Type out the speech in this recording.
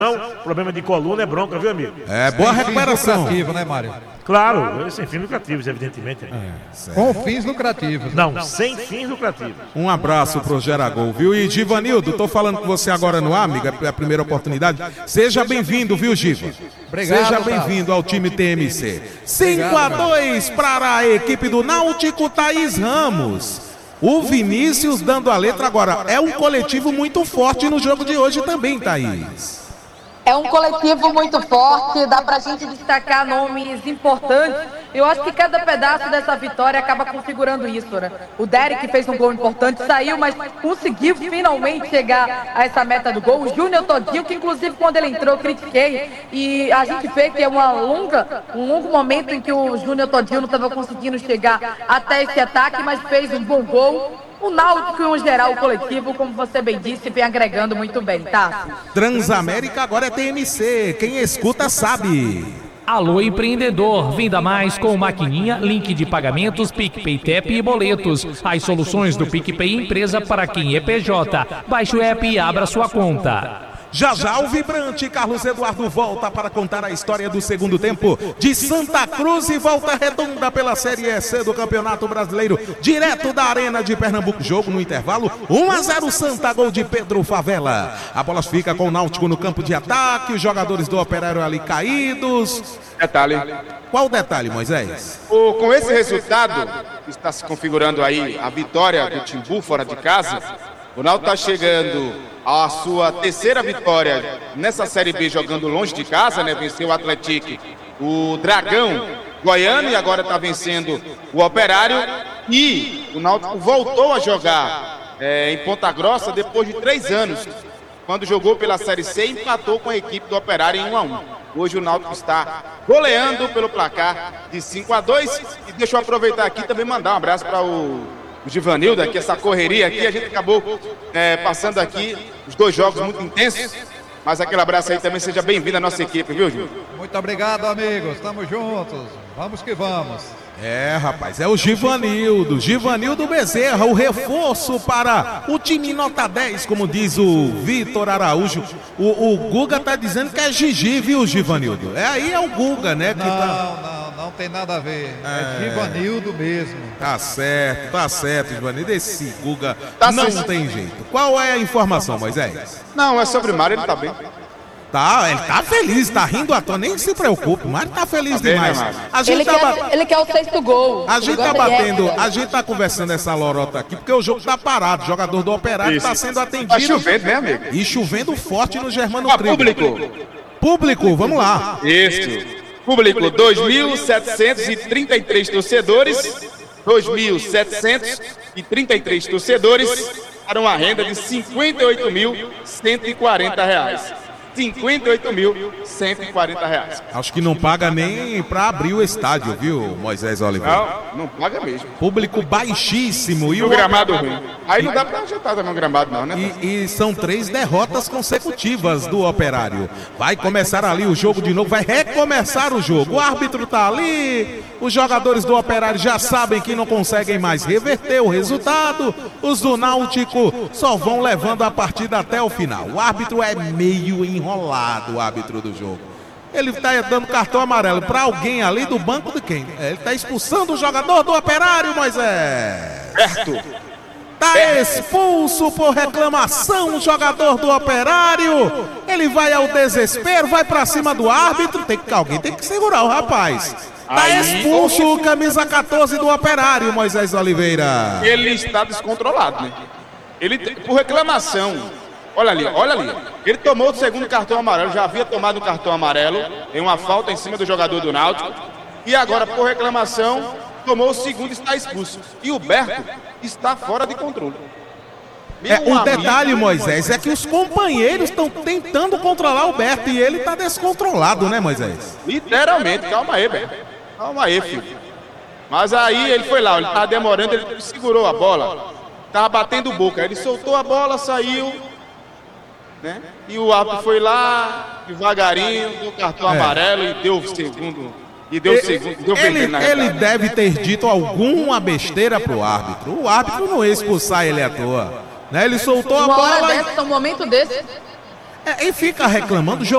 Problema de coluna é bronca, viu, amigo? É, boa recuperação. Lucrativo, né, Mário? Claro, sem fins lucrativos, evidentemente. Com fins lucrativos. Não, sem fins lucrativos. Um abraço pro Geragol, viu? E Givanildo, tô falando com você agora no ar, amiga, é a primeira oportunidade. Seja bem-vindo, viu, Giva? Obrigado, Seja bem-vindo ao time TMC. 5-2 para a equipe do Náutico, Thaís Ramos. O Vinícius dando a letra agora. É um coletivo muito forte no jogo de hoje também, Thaís. É um coletivo muito forte, dá pra gente destacar nomes importantes. Eu acho que cada pedaço dessa vitória acaba configurando isso, né? O Derek fez um gol importante, saiu, mas conseguiu finalmente chegar a essa meta do gol. O Júnior Todinho, que inclusive quando ele entrou eu critiquei, e a gente vê que é um longo momento em que o Júnior Todinho não estava conseguindo chegar até esse ataque, mas fez um bom gol. O Náutico, em geral, o coletivo, como você bem disse, vem agregando muito bem, tá? Transamérica agora é TMC, quem escuta sabe. Alô, empreendedor, venda mais com maquininha, link de pagamentos, PicPay, TEP e boletos. As soluções do PicPay Empresa para quem é PJ. Baixe o app e abra sua conta. Já já o vibrante Carlos Eduardo volta para contar a história do segundo tempo de Santa Cruz e Volta Redonda pela Série C do Campeonato Brasileiro, direto da Arena de Pernambuco. Jogo no intervalo, 1-0 Santa, gol de Pedro Favela. A bola fica com o Náutico no campo de ataque, os jogadores do Operário ali caídos. Detalhe. Qual o detalhe, Moisés? Com esse resultado, que está se configurando aí a vitória do Timbu fora de casa, o Náutico está chegando a sua terceira vitória nessa Série B jogando longe de casa, né? Venceu o Atlético, o Dragão Goiano e agora está vencendo o Operário. E o Náutico voltou a jogar em Ponta Grossa depois de 3 anos, quando jogou pela Série C e empatou com a equipe do Operário em 1-1. Hoje o Náutico está goleando pelo placar de 5-2. E deixa eu aproveitar aqui e também mandar um abraço para o Givanildo, aqui, essa correria aqui, a gente acabou passando aqui os 2 jogos muito intensos, mas aquele abraço aí também, seja bem-vindo à nossa equipe, viu, Gil? Muito obrigado, amigos, estamos juntos, vamos que vamos. É, rapaz, é o Givanildo Bezerra, o reforço para o time nota 10, como diz o Vitor Araújo. O Guga tá dizendo que é Gigi, viu, Givanildo? Aí é o Guga, né? Não tem nada a ver, é Givanildo mesmo. Tá certo, Givanildo, esse Guga não tem jeito. Qual é a informação, Moisés? Não, é sobre o Mário, ele tá bem. Tá, ele tá feliz, tá rindo à toa, nem se preocupe, o Mário tá feliz demais. Ele quer o 6º gol. A gente tá batendo, a gente tá conversando essa lorota aqui, porque o jogo tá parado, o jogador do Operário tá sendo atendido. Tá chovendo, né, amigo? E chovendo forte no Germano Público, vamos lá. Isso, público, 2.733 torcedores, 2.733 torcedores, para uma renda de R$ 58.140. R$ 58.140. Acho que não paga nem pra abrir o estádio, viu, Moisés Oliveira? Não paga mesmo. Público baixíssimo. E o gramado ruim. Aí não dá pra ajeitar também o gramado não, né? E são 3 derrotas consecutivas do Operário. Vai começar ali o jogo de novo, vai recomeçar o jogo. O árbitro tá ali, os jogadores do Operário já sabem que não conseguem mais reverter o resultado. Os do Náutico só vão levando a partida até o final. O árbitro é meio enrolado, o árbitro do jogo. Ele tá dando cartão amarelo para alguém ali do banco de quem? Ele tá expulsando o jogador do Operário, Moisés. Certo. Tá expulso por reclamação o jogador do Operário. Ele vai ao desespero, vai para cima do árbitro. Alguém tem que segurar o rapaz. Tá expulso o camisa 14 do Operário, Moisés Oliveira. Ele está descontrolado, né? Ele, por reclamação. Olha ali. Ele tomou o 2º cartão amarelo, já havia tomado um cartão amarelo em uma falta em cima do jogador do Náutico. E agora, por reclamação, tomou o 2º e está expulso. E o Berto está fora de controle. O detalhe, Moisés, é que os companheiros estão tentando controlar o Berto e ele está descontrolado, né, Moisés? Literalmente. Calma aí, Berto. Calma aí, filho. Mas aí ele foi lá, ele estava demorando, ele segurou a bola. Estava batendo boca. Ele soltou a bola, saiu... né? E o árbitro foi lá, devagarinho, deu cartão amarelo e deu o segundo. Ele deve ter dito alguma besteira pro árbitro. O árbitro não ia expulsar ele à toa. Né? Ele soltou a bola. Um momento desse. E fica reclamando.